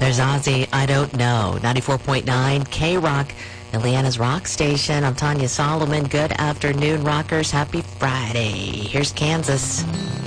There's Ozzy, I Don't Know. 94.9 K-Rock, Atlanta's rock station. I'm Tanya Solomon. Good afternoon, rockers. Happy Friday. Here's Kansas.